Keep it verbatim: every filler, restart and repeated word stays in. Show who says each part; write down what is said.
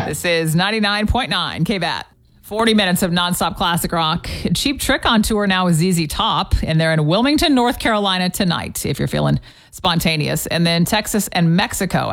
Speaker 1: This is ninety-nine point nine K B A T. forty minutes of nonstop classic rock. Cheap Trick on tour now with Z Z Top, and they're in Wilmington, North Carolina tonight, if you're feeling spontaneous. And then Texas and Mexico